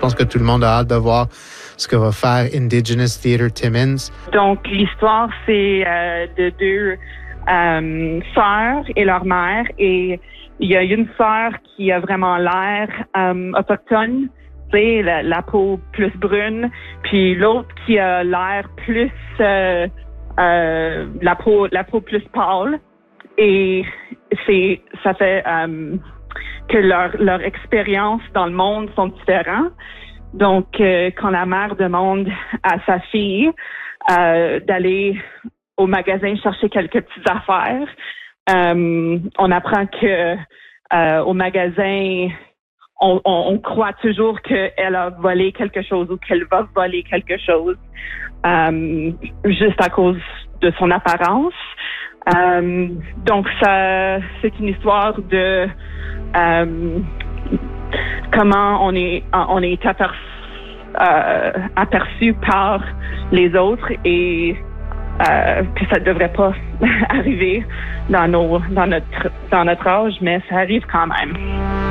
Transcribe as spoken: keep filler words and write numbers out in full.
pense que tout le monde a hâte de voir ce que va faire Indigenous Theatre Timmins. Donc, l'histoire, c'est euh, de deux euh, sœurs et leur mère. Et il y a une sœur qui a vraiment l'air euh, autochtone, tu sais, la, la peau plus brune, puis l'autre qui a l'air plus euh, euh, la peau la peau plus pâle. Et c'est ça fait euh, que leur leur expérience dans le monde sont différentes. Donc, euh, quand la mère demande à sa fille euh, d'aller au magasin chercher quelques petites affaires, euh, on apprend que euh, au magasin, on, on, on croit toujours qu'elle a volé quelque chose ou qu'elle va voler quelque chose, euh, juste à cause de son apparence. Euh, donc, ça, c'est une histoire de euh, comment on est on est aperçu, euh, aperçu par les autres et euh, que ça devrait pas arriver dans nos dans notre dans notre âge, mais ça arrive quand même.